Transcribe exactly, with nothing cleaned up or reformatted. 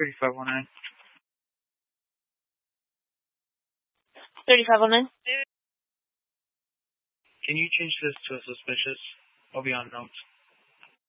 thirty-five oh nine. thirty-five oh nine. Can you change this to a suspicious? I'll be on notes.